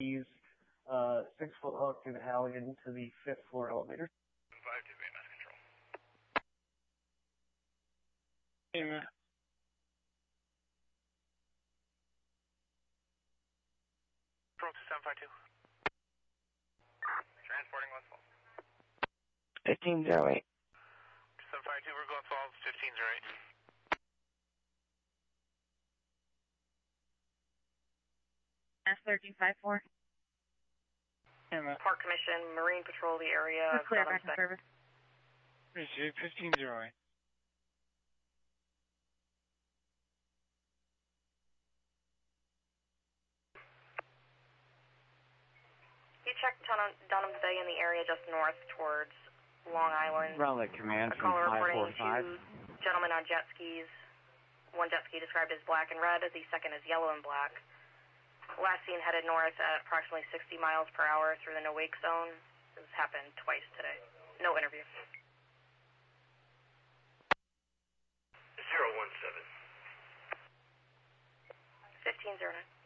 These 6-foot hook and Halligan to the 5th floor elevator. 5-2, mass control. Amen. Approach 752. Transporting Glens Falls. 1508. 752, we're Glens Falls, 1508. S1354. Park Commission, Marine Patrol the area. We're clear back in service. 1508. You checked Dunham's Bay in the area just north towards Long Island. Relic Command A from caller reporting 545. 2 gentlemen on jet skis. One jet ski described as black and red, the second as yellow and black. Last seen headed north at approximately 60 miles per hour through the no-wake zone. This happened twice today. No interview. 017. 1509.